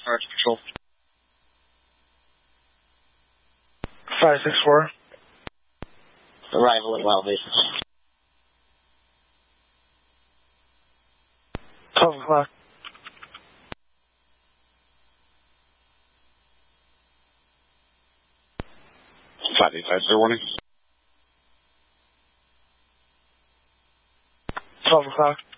Arch Patrol. 564. Arrival at Wild Basin. 12 o'clock. Flight 850, warning. 12 o'clock.